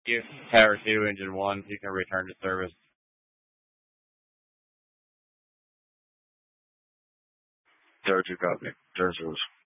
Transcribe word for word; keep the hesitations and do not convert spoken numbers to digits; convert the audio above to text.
you. Tower two, engine one, you can return to service. Tower two, copy. Turn service.